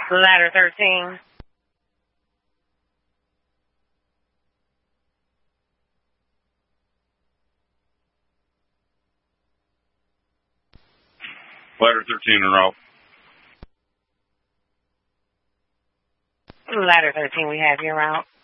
Ladder 13. Ladder 13 en route. Ladder 13, we have your route.